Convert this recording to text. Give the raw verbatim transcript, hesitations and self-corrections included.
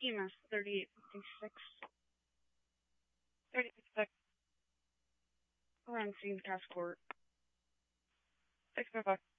E M S thirty-eight fifty-six. thirty-eight fifty-six. We're on scene, task court. six five five.